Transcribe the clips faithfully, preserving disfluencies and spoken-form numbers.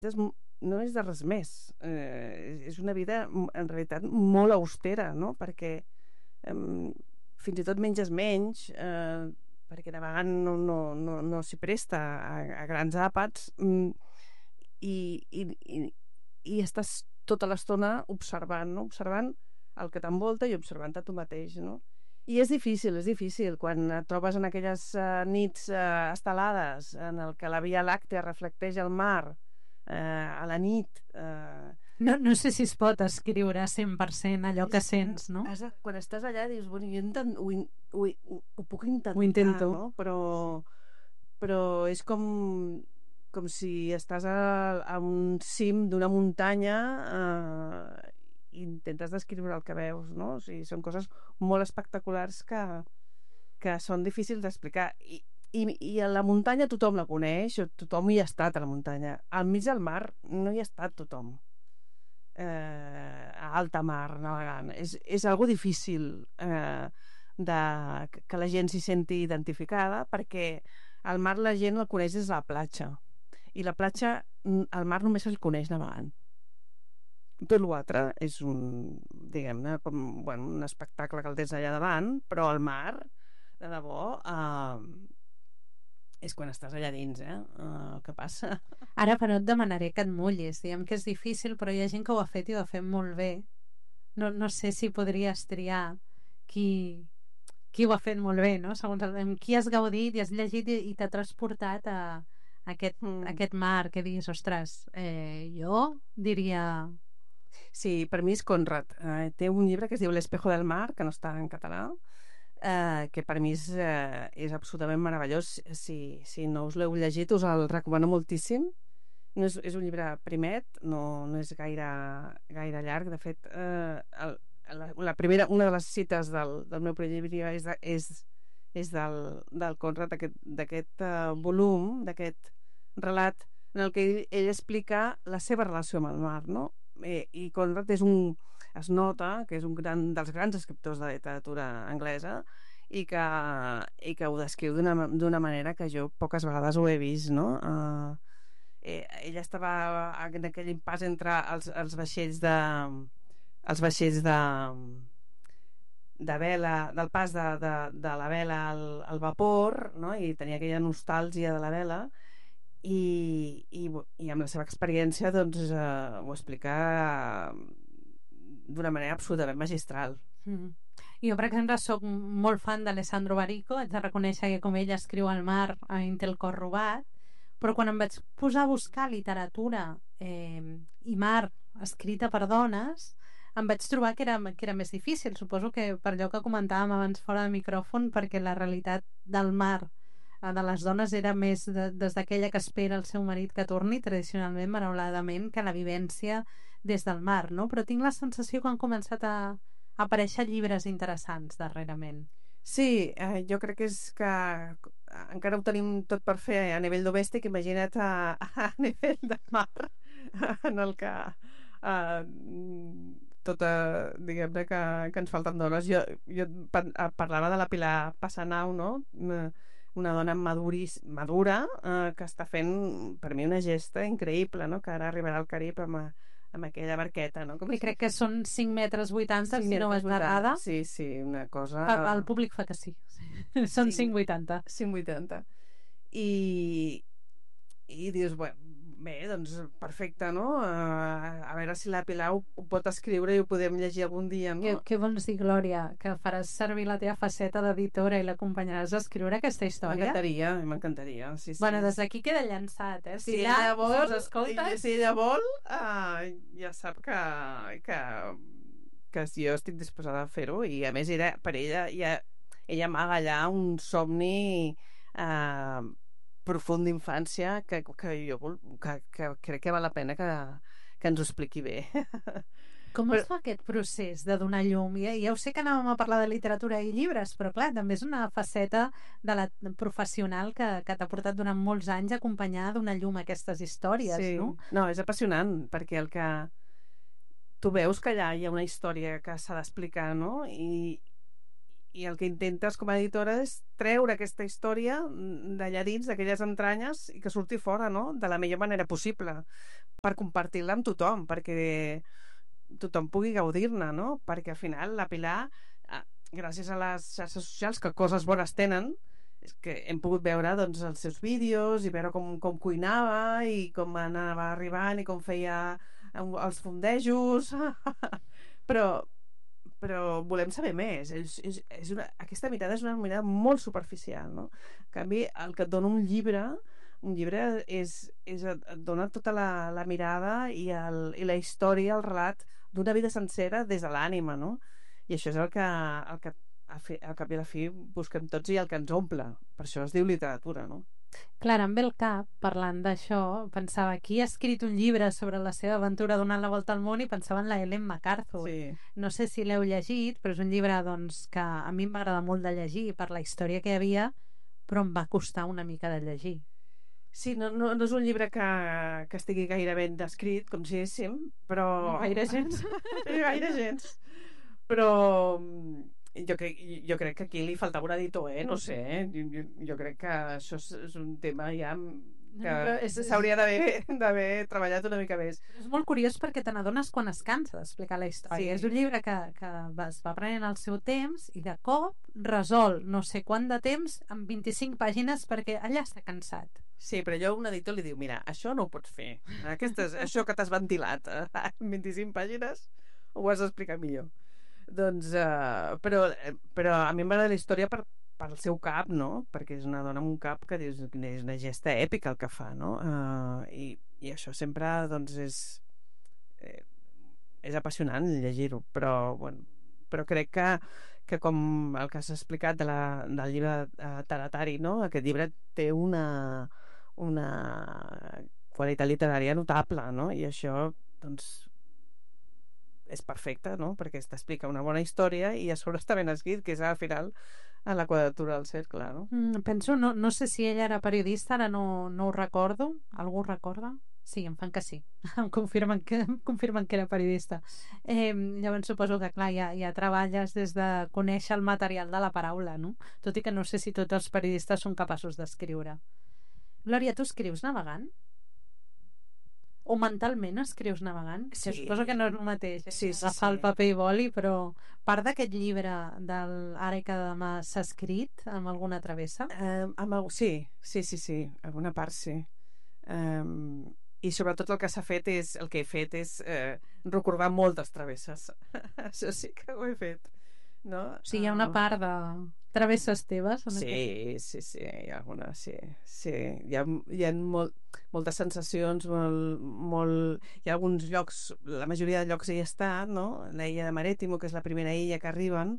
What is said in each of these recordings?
és, no és de res més. Eh, és una vida, en realitat, molt austera, no? Perquè eh, fins i tot menges menys, eh, perquè de vegades no, no, no, no s'hi presta a, a grans àpats, mm, i, i, i, i estàs tota l'estona observant, no? Observant el que t'envolta i observant a tu mateix, no? I és difícil, és difícil, quan et trobes en aquelles uh, nits uh, estelades en el que la Via Làctea reflecteix el mar uh, a la nit. Uh, no, no sé si es pot escriure cent per cent allò que sents, no? Has, quan estàs allà dius, bueno, jo intent, ho, ho, ho, ho puc intentar, ho intento, no? Però, però és com, com si estàs a, a un cim d'una muntanya uh, i intentes descriure el que veus, no? O sigui, són coses molt espectaculars que, que són difícils d'explicar. I, i, I a la muntanya tothom la coneix, tothom hi ha estat a la muntanya. Al mig del mar no hi ha estat tothom. Eh, a alta mar, navegant. És, és algo difícil eh, de, que la gent s'hi senti identificada, perquè al mar la gent el coneix des de la platja. I la platja, al mar només se'l coneix navegant. Tot l'altre és un, diguem-ne, com, bueno, un espectacle que el tens allà davant, però el mar, de debò, eh, és quan estàs allà dins, eh, eh, el que passa. Ara, però et demanaré que et mullis. Diguem que és difícil, però hi ha gent que ho ha fet i ho ha fet molt bé. No, no sé si podries triar qui, qui ho ha fet molt bé, no? Segons el, amb qui has gaudit i has llegit i, i t'ha transportat a, a aquest, mm. aquest mar que diguis, ostres, eh, jo diria... Sí, per mi és Conrad. Eh, té un llibre que es diu L'espejo del mar, que no està en català, eh, que per mi és, eh, és absolutament meravellós. Si, si no us l'heu llegit, us el recomano moltíssim. No és, és un llibre primet, no, no és gaire, gaire llarg. De fet, eh, el, la, la primera, una de les cites del, del meu primer llibre és, de, és, és del, del Conrad, d'aquest uh, volum, d'aquest relat, en el que ell, ell explica la seva relació amb el mar, no? Eh, i Conrad és un, es nota que és un gran, dels grans escriptors de literatura anglesa i que, i que ho descriu d'una manera que jo poques vegades ho he vist, no? Uh, eh, ella estava en aquell impàs entre els, els vaixells de els vaixells de de vela, del pas de, de, de la vela al, al vapor, no? I tenia aquella nostàlgia de la vela. I, i, i amb la seva experiència doncs eh, ho explica d'una manera absolutament magistral. Mm. Jo, per exemple, sóc molt fan d'Alessandro Barico. Haig de reconèixer que com ell escriu al mar em té el cor robat, però quan em vaig posar a buscar literatura eh, i mar escrita per dones, em vaig trobar que era, que era més difícil. Suposo que per allò que comentàvem abans fora de micròfon, perquè la realitat del mar de les dones era més de, des d'aquella que espera el seu marit que torni, tradicionalment, malauradament, que la vivència des del mar, no? Però tinc la sensació que han començat a, a aparèixer llibres interessants darrerament. Sí, eh, jo crec que és que encara ho tenim tot per fer a nivell domèstic, imagina't a, a nivell de mar, en el que eh, tota, diguem-ne que, que ens falten dones. Jo, jo parlava de la Pilar Passanau, no? Una dona maduris, madura eh, que està fent per mi una gesta increïble, no? Que ara arribarà al Carib amb, amb aquella barqueta, no? Com I crec que són cinc metres vuitanta, si no és errada. Sí, sí, una cosa... El, el públic fa que sí, sí. Són cinc vuitanta. cinc vuitanta. I, i dius, bueno, bé, doncs perfecte, no? Uh, a veure si la Pilar ho, ho pot escriure i ho podem llegir algun dia, no? Què, què vols dir, Glòria? Que faràs servir la teva faceta d'editora i l'acompanyaràs a escriure aquesta història? M'encantaria, m'encantaria, sí, sí. Bueno, des d'aquí queda llançat, eh? Si, si ella vol, si escoltes... si ella vol uh, ja sap que, que, que si jo estic disposada a fer-ho, i a més era, per ella ja, ella amaga allà un somni uh, profund d'infància que, que jo vol, que, que crec que val la pena que, que ens ho expliqui bé. Com es fa aquest procés de donar llum? Ja, ja ho sé que anàvem a parlar de literatura i llibres, però clar, també és una faceta de la professional que, que t'ha portat durant molts anys a acompanyar donar llum a aquestes històries, sí. No? No, és apassionant, perquè el que tu veus que allà hi ha una història que s'ha d'explicar, no? I, i el que intentes com a editora és treure aquesta història d'allà dins, d'aquelles entranyes, i que surti fora, no? De la millor manera possible. per compartir-la amb tothom, perquè tothom pugui gaudir-ne, no? Perquè al final la Pilar, eh, gràcies a les xarxes socials, que coses bones tenen, és que hem pogut veure doncs, els seus vídeos i veure com, com cuinava i com anava arribant i com feia els fondejos però, però volem saber més. És, és, és una, aquesta mirada és una mirada molt superficial, no? En canvi, el que et dona un llibre un llibre és, és et dona tota la, la mirada i, el, i la història, el relat d'una vida sencera des de l'ànima, no? I això és el que, el que a fi, al cap i a la fi busquem tots i el que ens omple. Per això es diu literatura, no? Clar, em ve el cap, parlant d'això, pensava, qui ha escrit un llibre sobre la seva aventura donant la volta al món, i pensava en la Ellen MacArthur. Sí. No sé si l'heu llegit, però és un llibre doncs, que a mi m'agrada molt de llegir per la història que hi havia, però em va costar una mica de llegir. Sí, no, no, no és un llibre que, que estigui gaire ben descrit, com si diguéssim, però... No gaire gens. gaire gens. Però jo crec, jo crec que aquí li faltava un editor, eh? No sé, eh? Jo, jo crec que això és, és un tema ja que s'hauria d'haver treballat una mica més. És molt curiós perquè te n'adones quan es cansa d'explicar la història. Sí. És un llibre que, que es va prenent el seu temps i de cop resol no sé quant de temps en vint-i-cinc pàgines perquè allà està cansat. Sí, però jo a un editor li diu, mira, això no ho pots fer. Aquestes, això que t'has ventilat en vint-i-cinc pàgines ho has d'explicar millor. Doncs, uh, però, però a mi m'agrada la història per, pel seu cap, no? Perquè és una dona amb un cap que dius, és una gesta èpica el que fa, no? Uh, i, i això sempre, doncs, és eh, és apassionant llegir-ho, però, bueno, però crec que, que com el que has explicat de la, del llibre uh, Taratari, no? Aquest llibre té una, una qualitat literària notable, no? I això, doncs, és perfecte, no? Perquè t'explica una bona història i a sobre està ben escrit, que és al final a la quadratura del cercle, no? Mm, penso, no, no sé si ella era periodista, ara no, no ho recordo. Algú ho recorda? Sí, em fan que sí. Em confirmen que, em confirmen que era periodista. Eh, llavors suposo que, clar, ja, ja treballes des de conèixer el material de la paraula, no? Tot i que no sé si tots els periodistes són capaços d'escriure. Glòria, tu escrius navegant? O mentalment escrius navegant? Sí. Que suposo que no és el mateix, eh? Sí, sí, agafar sí. el paper i boli, però part d'aquest llibre del Ara i cada demà s'ha escrit amb alguna travessa? Eh, amb el, sí, sí, sí, sí, alguna part sí. Um, I sobretot el que s'ha fet és, el que he fet és eh, recordar moltes travesses. Això sí que ho he fet. No? O sigui, hi ha una part de travesses teves? En sí, aquest... sí, sí, hi ha alguna, sí. sí. Hi ha, hi ha molt, moltes sensacions, molt, molt... Hi ha alguns llocs, la majoria de llocs hi he estat, no? La illa de Marètimo, que és la primera illa que arriben,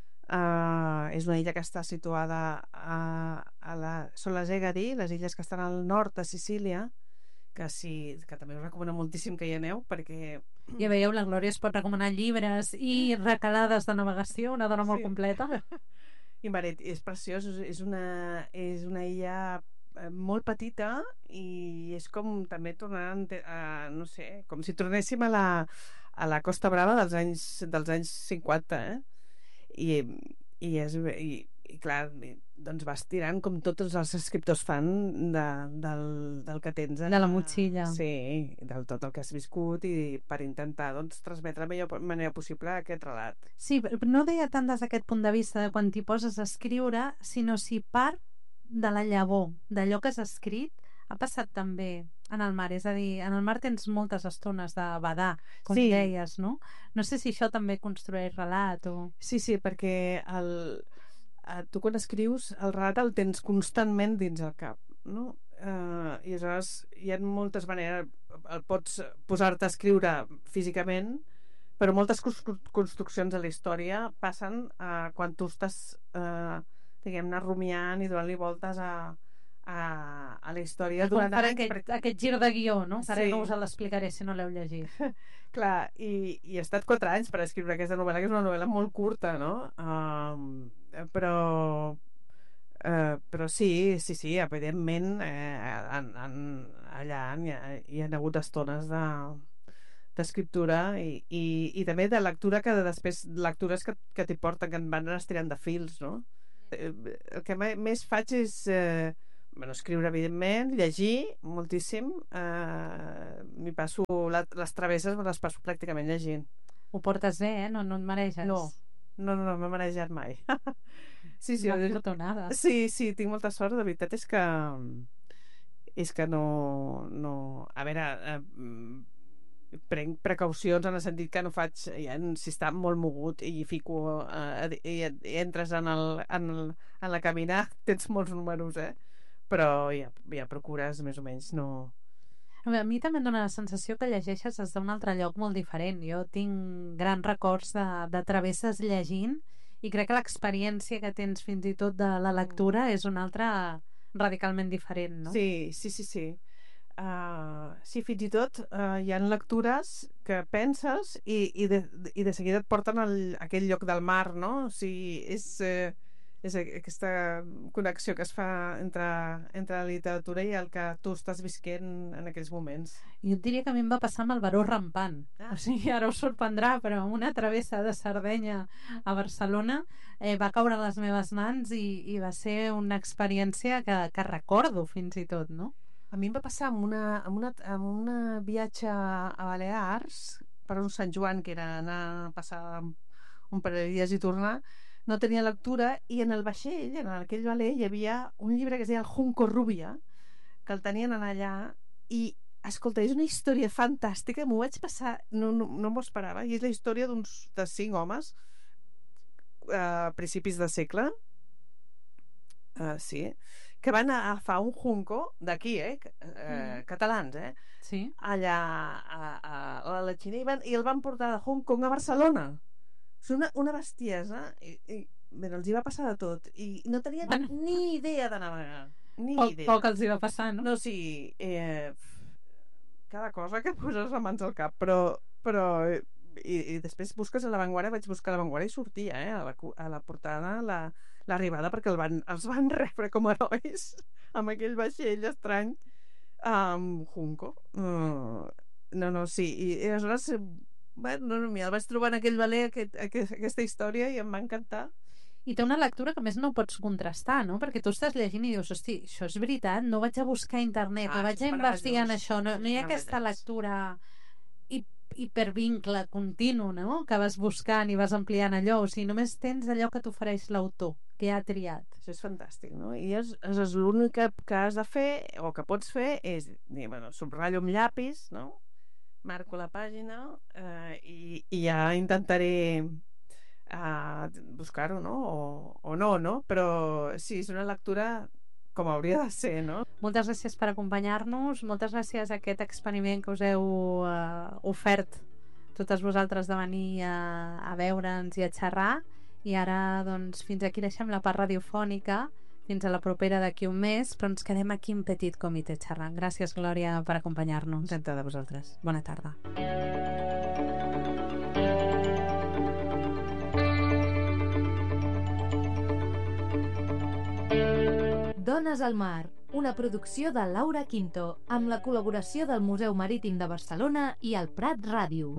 uh, és una illa que està situada a, a la... Són les Egadi, les illes que estan al nord de Sicília, que sí, que també us recomano moltíssim que hi aneu, perquè... Ja veieu, la Glòria es pot recomanar llibres i recalades de navegació, una dona molt Sí. completa. I Maret, és preciós, és una, és una illa molt petita i és com també tornar a, no sé, com si tornéssim a la, a la Costa Brava dels anys, dels anys cinquanta, eh? I, i, és, i, i clar, doncs vas tirant com tots els escriptors fan de, del, del que tens a, De la motxilla. sí, del tot el que has viscut i per intentar doncs, transmetre la millor manera possible aquest relat. Sí, però no deia tant des d'aquest punt de vista de quan t'hi poses a escriure, sinó si part de la llavor, d'allò que has escrit, ha passat també en el mar. És a dir, en el mar tens moltes estones de badar, com Sí. deies, no? No sé si això també construeix relat o... Sí, sí, perquè el, eh, tu quan escrius el relat el tens constantment dins el cap, no? Eh, I aleshores hi ha moltes maneres, el pots posar-te a escriure físicament, però moltes constru construccions de la història passen eh, quan tu estàs eh, diguem-ne rumiant i donant-li voltes a, a, a la història Com durant per anys, aquest, perquè- aquest gir de guió, no? Ara Sí. no us l'explicaré si no l'heu llegit. Clar, i, i he estat quatre anys per escriure aquesta novel·la, que és una novel·la molt curta, no? Um, però uh, però sí, sí, sí, evidentment eh, en, en, allà hi ha, hi ha hagut estones de d'escriptura i, i, i també de lectura que després lectures que, que t'hi porten, que et van estirant de fils, no? Eh, el que me- més faig és eh, bueno, escriure, evidentment, llegir moltíssim. Uh, m'hi passo, la, les travesses me les passo pràcticament llegint. Ho portes bé, eh? No, no et mareges. No, no, no, no m'he marejat mai. sí, sí, Una afortunada. sí, sí, tinc molta sort. La veritat és que és que no... no... A veure, eh, prenc precaucions en el sentit que no faig... Ja, si està molt mogut i fico... Eh, i, i entres en, el, en, el, en la cabina, tens molts números, eh? Però ja, ja procures més o menys no... A mi també em dóna la sensació que llegeixes des d'un altre lloc molt diferent. Jo tinc grans records de, de travesses llegint i crec que l'experiència que tens fins i tot de la lectura és una altra radicalment diferent, no? Sí, sí, sí, sí. Uh, sí, fins i tot uh, hi ha lectures que penses i, i, de, i de seguida et porten al, a aquell lloc del mar, no? O sigui, és... Uh, és aquesta connexió que es fa entre, entre la literatura i el que tu estàs visquent en aquells moments. Jo et diria que a mi em va passar amb el Baró Rampant. Ah. O sigui, ara us sorprendrà, però una travessa de Sardenya a Barcelona eh, va caure a les meves mans i, i va ser una experiència que, que recordo fins i tot, no? A mi em va passar amb una, amb una, amb una viatge a Balears per un Sant Joan, que era anar a passar un parell de dies i tornar. No tenia lectura i en el vaixell, en aquell valer, hi havia un llibre que es deia El Junco Rubia, que el tenien allà i, escolta, és una història fantàstica, m'ho vaig passar, no, no, no m'ho esperava, i és la història d'uns de cinc homes a principis de segle, uh, sí, que van agafar un junco d'aquí, eh, uh, mm. catalans, eh, sí. allà a, a, a la Xina, i, van, i el van portar de Hong Kong a Barcelona. És una, una bestiesa i, i bé, els hi va passar de tot i no tenien bueno. ni idea de navegar ni poc, idea. Poc els hi va passar, no? No, sí, eh, cada cosa que poses les mans al cap, però, però i, i després busques a l'avantguarda, vaig buscar a l'avantguarda i sortia, eh, a la, a la portada la, l'arribada, perquè el van, els van rebre com a herois amb aquell vaixell estrany amb Junco. Uh, no, no, sí, i, i aleshores bueno, no, no, el vaig trobar en aquell valer aquest, aquest, aquesta història i em va encantar. I té una lectura que més no pots contrastar, no? Perquè tu estàs llegint i dius, hosti, això és veritat, no vaig a buscar a internet, ah, no vaig a investigar en això, no, no hi ha aquesta lectura hipervincle continu, no? Que vas buscant i vas ampliant allò, o sigui, només tens allò que t'ofereix l'autor, que ha triat. Això és fantàstic, no? I és, és l'únic que, que has de fer, o que pots fer, és dir, bueno, subratllo amb llapis, no? Marco la pàgina eh, i, i ja intentaré eh, buscar-ho, no? O, o no, no? Però sí, és una lectura com hauria de ser, no? Moltes gràcies per acompanyar-nos, moltes gràcies a aquest experiment que us heu eh, ofert totes vosaltres de venir a, a veure'ns i a xerrar, i ara doncs fins aquí deixem la part radiofònica. Fins a la propera d'aquí un mes, però ens quedem aquí en petit comitè xerrant. Gràcies, Glòria, per acompanyar-nos. Encantada de vosaltres. Bona tarda. Dones al mar, una producció de Laura Quinto, amb la col·laboració del Museu Marítim de Barcelona i el Prat Ràdio.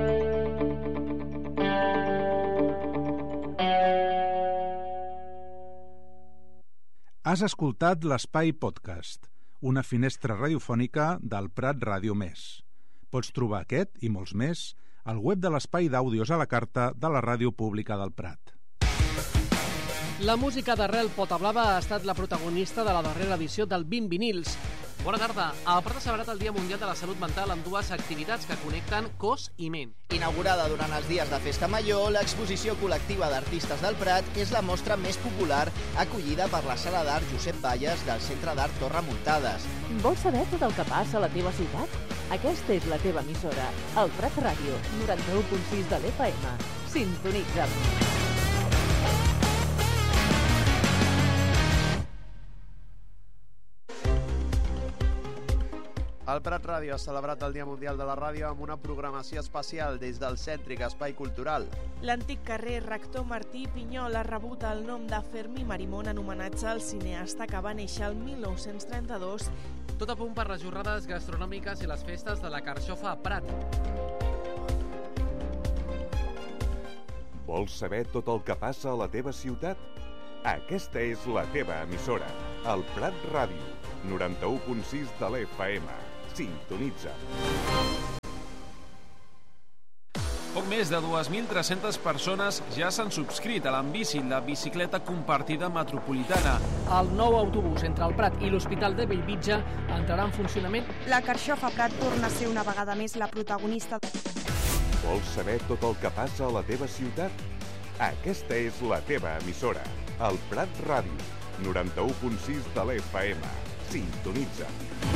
Has escoltat l'Espai Podcast, una finestra radiofònica del Prat Ràdio Més. Pots trobar aquest i molts més al web de l'Espai d'Àudios a la carta de la Ràdio Pública del Prat. La música d'Arrel Potablava ha estat la protagonista de la darrera edició del vint vinils. Bona tarda. El Prat ha celebrat el Dia Mundial de la Salut Mental amb dues activitats que connecten cos i ment. Inaugurada durant els dies de Festa Major, l'exposició col·lectiva d'artistes del Prat és la mostra més popular acollida per la Sala d'Art Josep Valles del Centre d'Art Torre Muntades. Vols saber tot el que passa a la teva ciutat? Aquesta és la teva emissora, el Prat Ràdio, noranta-u punt sis de l'F M. Sintonitza'm. El Prat Ràdio ha celebrat el Dia Mundial de la Ràdio amb una programació especial des del cèntric Espai Cultural. L'antic carrer Rector Martí Pinyol ha rebut el nom de Fermí Marimón en homenatge al cineasta que va néixer el mil nou-cents trenta-dos. Tot a punt per les jornades gastronòmiques i les festes de la Carxofa a Prat. Vols saber tot el que passa a la teva ciutat? Aquesta és la teva emissora. El Prat Ràdio, noranta-u punt sis de l'F M. Sintonitza. Poc més de dues mil tres-centes persones ja s'han subscrit a l'Ambici, la bicicleta compartida metropolitana. El nou autobús entre el Prat i l'Hospital de Bellvitge entrarà en funcionament. La Carxofa Prat torna a ser una vegada més la protagonista. Vols saber tot el que passa a la teva ciutat? Aquesta és la teva emissora, el Prat Ràdio, noranta-u punt sis de l'F M. Sintonitza.